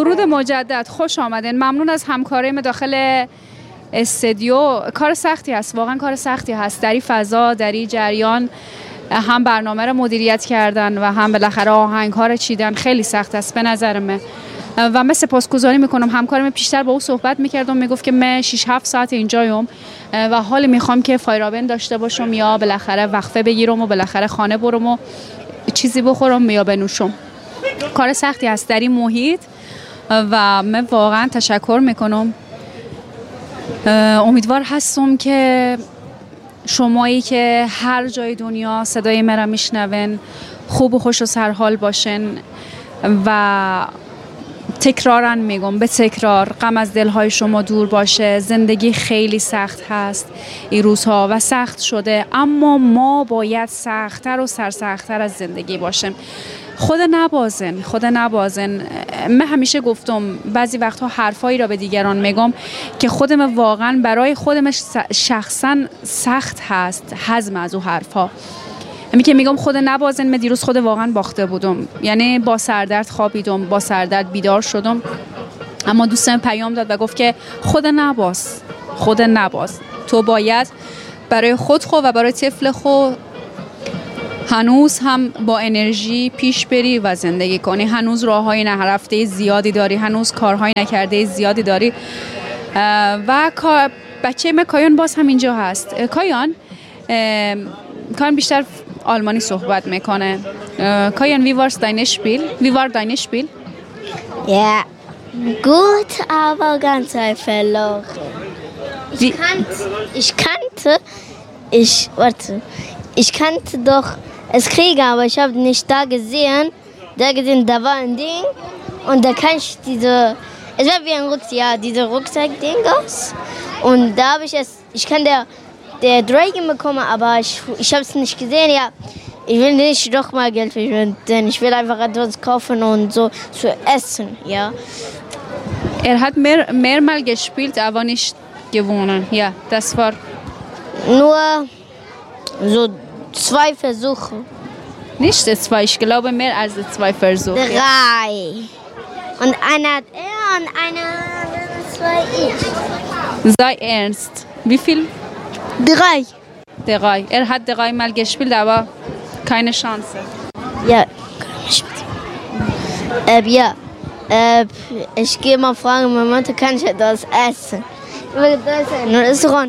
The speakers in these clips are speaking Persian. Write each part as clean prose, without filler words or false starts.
درود مجدد، خوش آمدین. ممنون از همکاریم داخل استودیو. کار سختی هست، واقعا کار سختی هست در این فضا، در این جریان، هم برنامه رو مدیریت کردن و هم بالاخره آهنگ ها رو چیدن. خیلی سخت است به نظر من و من سپاسگزاری میکنم. همکارم پیشتر با او صحبت میکردم، میگفت که من 6-7 ساعت اینجایم و حال میخوام که فایرابن داشته باشم یا بالاخره وقفه بگیرم و بالاخره خانه برم و چیزی بخورم یا بنوشم. کار سختی است در این محیط و من واقعا تشکر میکنم. امیدوار هستم که شمایی که هر جای دنیا صدای مرا میشنون خوب و خوش و سرحال باشن و تکرارن میگم به تکرار غم از دلهای شما دور باشه. زندگی خیلی سخت هست این روزها و سخت شده، اما ما باید سخت‌تر و سرسخت‌تر از زندگی باشیم. خود نبازن. من همیشه گفتم بعضی وقتها حرفایی را به دیگران میگم که خودم واقعا برای خودم شخصا سخت هست هضم از او حرفها. همین که میگم خود نبازن، من دیروز خود واقعا باخته بودم، یعنی با سردرد خوابیدم، با سردرد بیدار شدم، اما دوستم پیام داد و گفت که خود نباز، تو باید برای خود و برای طفل خود هنوز هم با انرژی پیش بری و زندگی کنی. هنوز راههای نرفته زیادی داری، هنوز کارهای نکرده زیادی داری و بچه من کایان باز هم اینجا هست. کایان بیشتر آلمانی صحبت میکنه. Kajan, wie war dein Spiel? Ja, gut, aber ganz verloren. Ich kannte doch es Kriege, aber ich habe nicht da gesehen, da war ein Ding und da kann ich es war wie ein Rucksack, ja, diese Rucksack-Ding aus und da habe ich kann der Dragon bekommen, aber ich habe es nicht gesehen, ja. Ich will nicht doch mal Geld verschwenden, ich will einfach etwas kaufen und so zu essen, ja. Hat mehrmal gespielt, aber nicht gewonnen, ja, das war... Nur so 2 Versuche. Nicht 2, ich glaube mehr als 2 Versuche. 3. Und einer hat er und einer 2 ich. Sei ernst. Wie viel? 3. Hat 3 Mal gespielt, aber keine Chance. Ja, ich gehe mal fragen, meine Mutter, kann ich etwas essen? Ich will das essen. Ein Restaurant.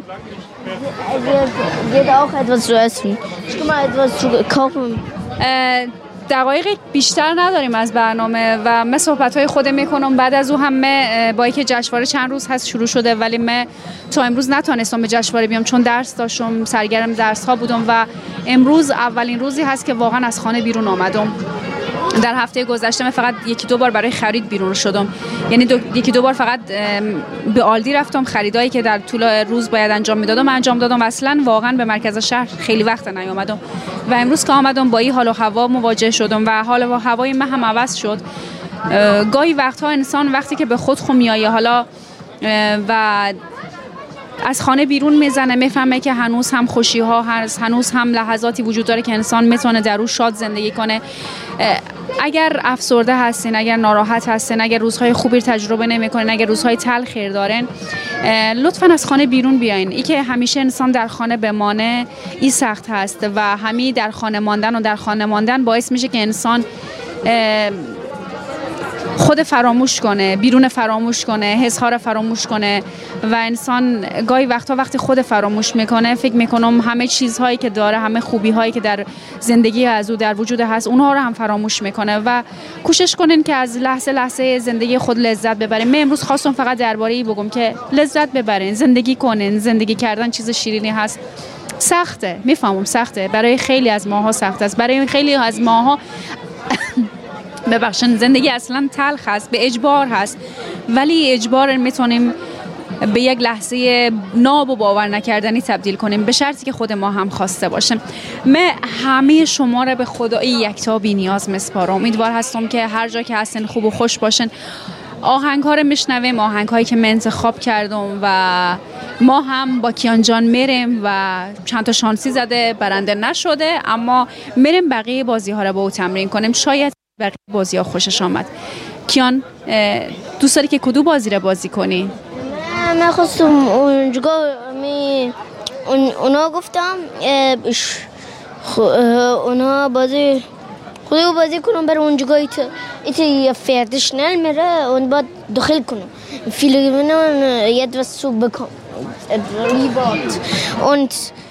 Geht auch etwas zu essen. Ich gehe mal etwas zu kaufen. دقایق بیشتر نداریم از برنامه و من صحبت‌های خودم میکنم. بعد از او هم با اینکه جشنواره چند روز هست شروع شده ولی من تا امروز نتونستم به جشنواره بیام چون درس داشتم، سرگرم درس‌ها بودم و امروز اولین روزی هست که واقعا از خانه بیرون آمدم. در هفته گذشته من فقط 1-2 بار برای خرید بیرون شدم، یعنی 1-2 بار فقط به آلدی رفتم، خریدایی که در طول روز باید انجام میدادم انجام دادم و اصلا واقعا به مرکز شهر خیلی وقت نیومدم و امروز که آمدم با این حال و هوا مواجه شدم و حال و هوای من هم عوض شد. گاهی وقتها انسان وقتی که به خود میایه حالا و از خانه بیرون میزنه میفهمه که هنوز هم خوشی ها هست، هنوز هم لحظاتی وجود داره که انسان میتونه در اون شاد زندگی کنه. اگر افسرده هستین، اگر ناراحت هستین، اگر روزهای خوبی تجربه نمیکنین، اگر روزهای تلخی دارین، لطفاً از خانه بیرون بیاین. این که همیشه انسان در خانه بمانه این سخت هست و همین در خانه ماندن باعث میشه که انسان خود فراموش کنه، بیرون فراموش کنه، حس‌ها رو فراموش کنه و انسان گاهی وقتا وقتی خود فراموش میکنه فکر میکنم همه چیزهایی که داره، همه خوبی‌هایی که در زندگی از او در وجود هست اونها رو هم فراموش میکنه و کوشش کنین که از لحظه زندگی خود لذت ببرین. من امروز خواستم فقط درباره این بگم که لذت ببرین، زندگی کنین. زندگی کردن چیز شیرینی هست. سخته، میفهمم سخته، برای خیلی از ماها سخت است، برای خیلی از ماها ببخشن زندگی اصلا تلخ هست، به اجبار هست، ولی اجبار میتونیم به یک لحظه ناب و باور نکردنی تبدیل کنیم به شرطی که خود ما هم خواسته باشیم. من همه شما را به خدای یکتا بی نیاز میسپارم. امیدوار هستم که هر جا که هستین خوب و خوش باشین. آهنگ ها رو میشنویم، آهنگ هایی که من انتخاب کردم و ما هم با کیان جان میریم و چند تا شانسی زده برنده نشده، اما میریم بقیه بازی ها رو با او تمرین کنیم، شاید بقیه بازی ها خوشش آمد. کیان دوست داری که کدوم بازی را بازی کنی؟ من خواستم اونا گفتم اونا بازی خودو بازی کنم برای اونجا ایت فردش میره اون بعد داخل کنم فیلم etwas zu bekommen Reward und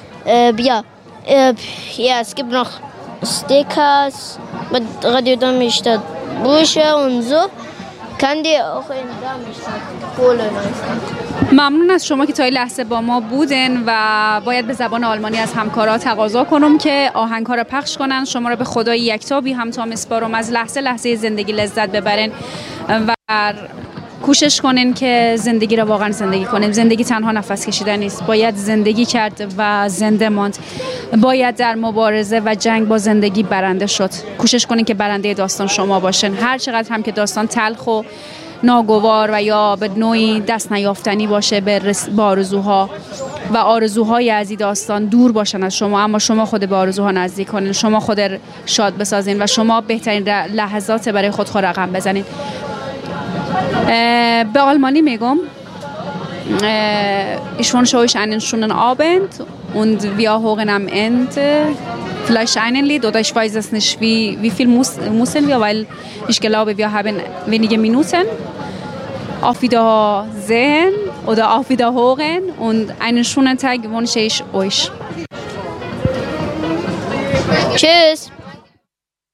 ja es gibt noch Stickers mit Radio Darmstadt Bücher und so kann die auch in Darmstadt holen. ممنون از شما که تا این لحظه با ما بودن و باید به زبان آلمانی از همکارا تقاضا کنم که آهنگ‌ها را پخش کنن. شما را به خدای یکتا بی همتا میسپارم، از لحظه لحظه زندگی لذت ببرین و کوشش کنین که زندگی را واقعا زندگی کنین. زندگی تنها نفس کشیدن نیست، باید زندگی کرد و زنده ماند. باید در مبارزه و جنگ با زندگی برنده شد. کوشش کنین که برنده داستان شما باشین، هر چقدر هم که داستان تلخ و ناگوار و یا به نوعی دست نیافتنی باشه به آرزوها و آرزوهای از این داستان دور باشن از شما، اما شما خود به آرزوها نزدیک کنین، شما خود شاد بسازین و شما بهترین لحظات برای خود رقم بزنین. به آلمانی میگم ich wünsche euch einen schönen Abend und wir hören am Ende vielleicht ein Lied oder ich weiß es nicht, wie viel müssen wir, weil ich glaube, wir haben wenige Minuten. Auf Wiedersehen oder auf Wiederhören und einen schönen Tag wünsche ich euch. Tschüss.